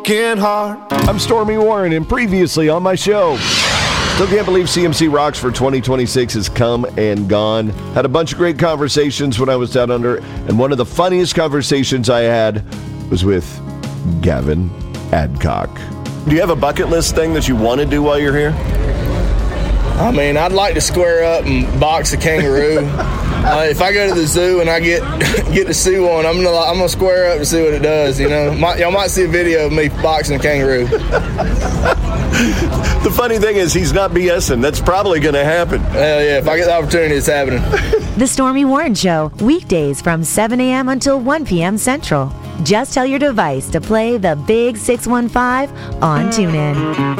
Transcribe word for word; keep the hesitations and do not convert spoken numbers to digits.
broken heart. I'm Stormy Warren, and previously on my show, still can't believe C M C Rocks for twenty twenty-six has come and gone. Had a bunch of great conversations when I was down under, and one of the funniest conversations I had was with Gavin Adcock. Do you have a bucket list thing that you want to do while you're here? I mean, I'd like to square up and box a kangaroo. uh, if I go to the zoo and I get get to see one, I'm gonna I'm gonna square up and see what it does. You know, might, y'all might see a video of me boxing a kangaroo. The funny thing is, he's not BSing. That's probably going to happen. Hell yeah! If I get the opportunity, it's happening. The Stormy Warren Show, weekdays from seven a.m. until one p.m. Central. Just tell your device to play the Big six one five on TuneIn.